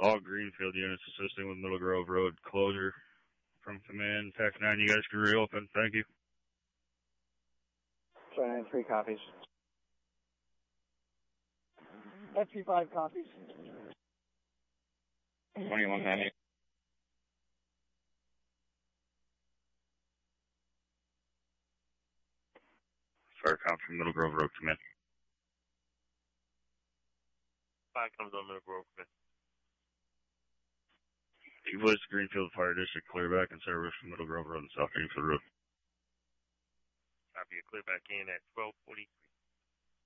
All Greenfield units assisting with Middle Grove Road closure from command. TAC 9, you guys can reopen. Thank you. Try 3 copies. FP5 copies. 21 copies. Fire count from Middle Grove Road command. 5 comes on Middle Grove command. Eagles Greenfield Fire District clear back in service from Middle Grove Road and South Greenfield Road. Copy, clear back in at 12:43.